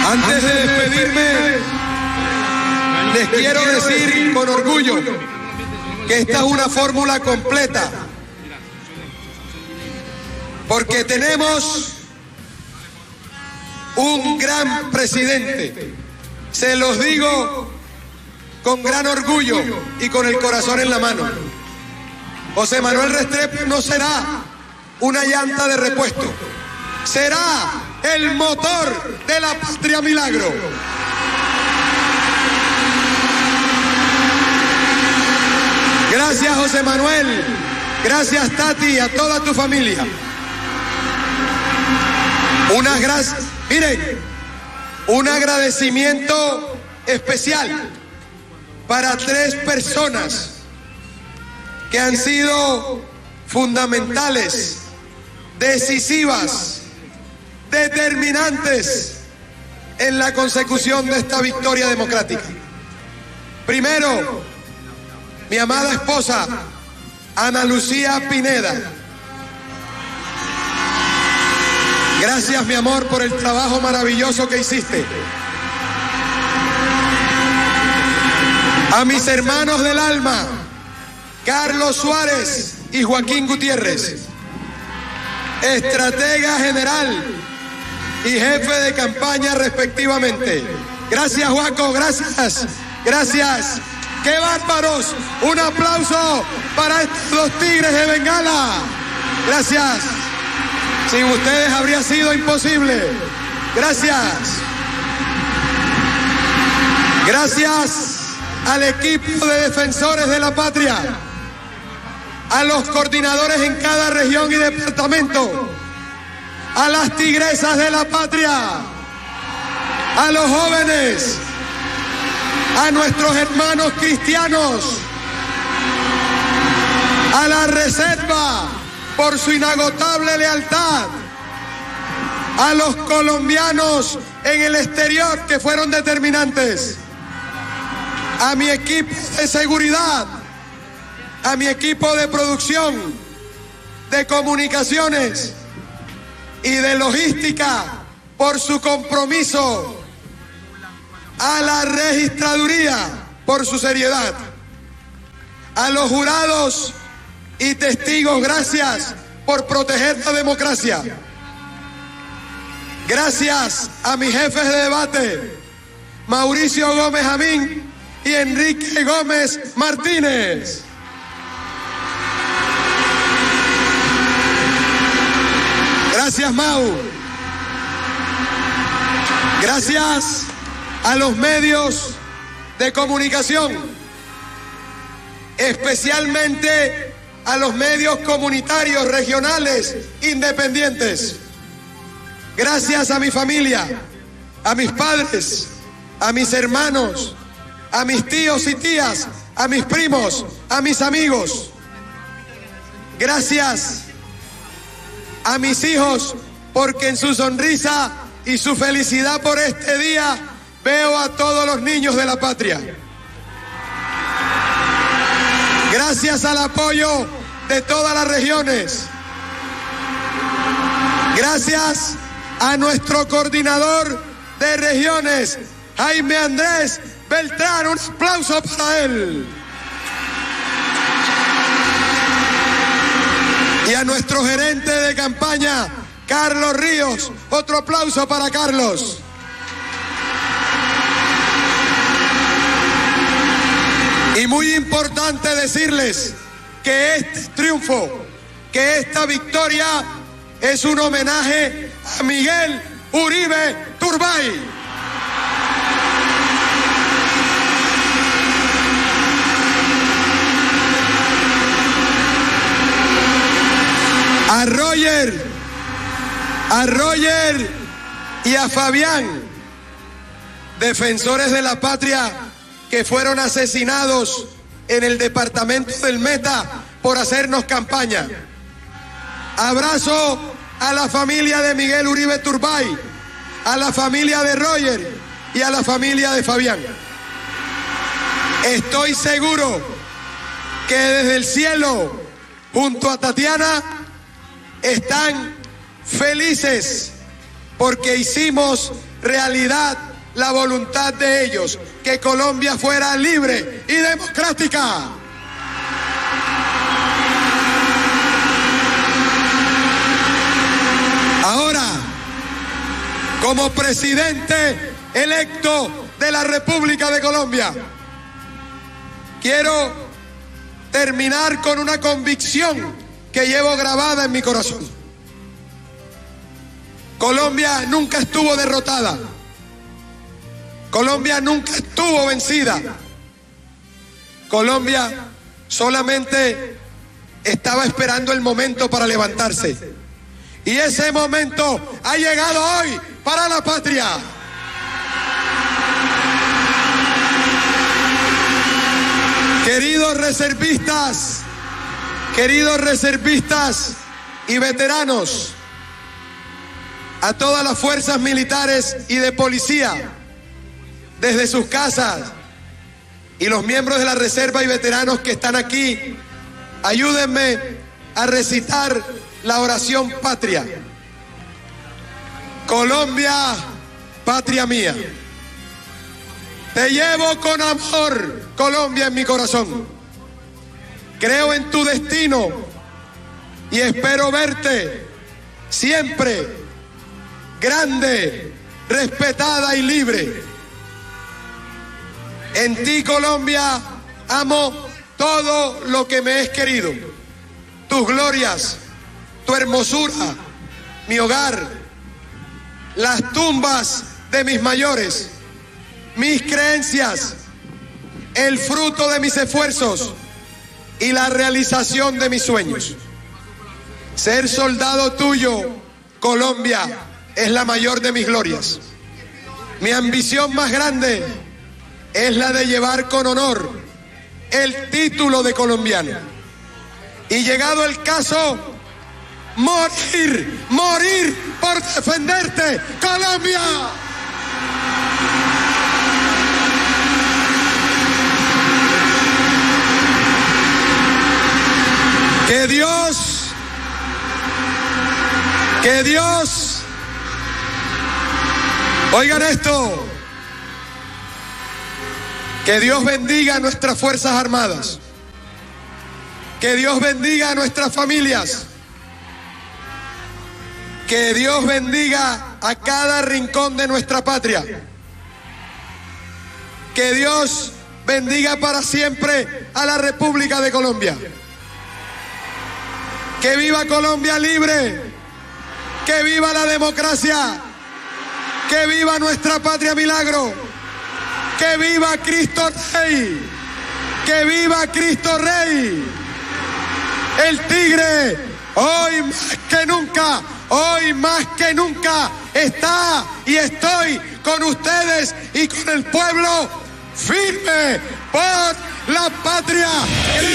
Antes de despedirme, les quiero decir con orgullo que esta es una fórmula completa, porque tenemos un gran presidente. Se los digo con gran orgullo y con el corazón en la mano. José Manuel Restrepo no será una llanta de repuesto, será el motor de la Patria Milagro. Gracias, José Manuel. Gracias, Tati, a toda tu familia. Unas gracias. Miren, un agradecimiento especial para 3 personas que han sido fundamentales, decisivas, determinantes en la consecución de esta victoria democrática. Primero, mi amada esposa, Ana Lucía Pineda. Gracias, mi amor, por el trabajo maravilloso que hiciste. A mis hermanos del alma, Carlos Suárez y Joaquín Gutiérrez, estratega general y jefe de campaña respectivamente. Gracias, Joaco, gracias, gracias. ¡Qué bárbaros! Un aplauso para estos 2 tigres de Bengala. Gracias. Sin ustedes habría sido imposible. Gracias. Gracias al equipo de defensores de la patria, a los coordinadores en cada región y departamento, a las tigresas de la patria, a los jóvenes, a nuestros hermanos cristianos, a la reserva por su inagotable lealtad, a los colombianos en el exterior que fueron determinantes, a mi equipo de seguridad, a mi equipo de producción, de comunicaciones y de logística por su compromiso, a la registraduría por su seriedad, a los jurados y testigos, gracias por proteger la democracia. Gracias a mis jefes de debate, Mauricio Gómez Amín y Enrique Gómez Martínez. Gracias, Mau. Gracias a los medios de comunicación, especialmente a los medios comunitarios, regionales, independientes. Gracias a mi familia, a mis padres, a mis hermanos, a mis tíos y tías, a mis primos, a mis amigos. Gracias a mis hijos, porque en su sonrisa y su felicidad por este día veo a todos los niños de la patria. Gracias al apoyo de todas las regiones. Gracias a nuestro coordinador de regiones, Jaime Andrés Beltrán. Un aplauso para él. Y a nuestro gerente de campaña, Carlos Ríos. Otro aplauso para Carlos. Y muy importante decirles que este triunfo, que esta victoria es un homenaje a Miguel Uribe Turbay. A Roger y a Fabián, defensores de la patria que fueron asesinados en el departamento del Meta por hacernos campaña. Abrazo a la familia de Miguel Uribe Turbay, a la familia de Roger y a la familia de Fabián. Estoy seguro que desde el cielo, junto a Tatiana, están felices porque hicimos realidad la voluntad de ellos, que Colombia fuera libre y democrática. Ahora, como presidente electo de la República de Colombia, quiero terminar con una convicción que llevo grabada en mi corazón. Colombia nunca estuvo derrotada. Colombia nunca estuvo vencida. Colombia solamente estaba esperando el momento para levantarse. Y ese momento ha llegado hoy para la patria. Queridos reservistas y veteranos, a todas las fuerzas militares y de policía, desde sus casas, y los miembros de la reserva y veteranos que están aquí, ayúdenme a recitar la oración patria. Colombia, patria mía. Te llevo con amor, Colombia, en mi corazón. Creo en tu destino y espero verte siempre grande, respetada y libre. En ti, Colombia, amo todo lo que me es querido. Tus glorias, tu hermosura, mi hogar, las tumbas de mis mayores, mis creencias, el fruto de mis esfuerzos y la realización de mis sueños. Ser soldado tuyo, Colombia, es la mayor de mis glorias. Mi ambición más grande es la de llevar con honor el título de colombiano. Y llegado el caso, morir por defenderte, Colombia. Que Dios, oigan esto, que Dios bendiga a nuestras Fuerzas Armadas, que Dios bendiga a nuestras familias, que Dios bendiga a cada rincón de nuestra patria, que Dios bendiga para siempre a la República de Colombia. ¡Que viva Colombia libre! ¡Que viva la democracia! ¡Que viva nuestra patria milagro! ¡Que viva Cristo Rey! ¡Que viva Cristo Rey! El tigre, hoy más que nunca, está y estoy con ustedes y con el pueblo firme por la patria.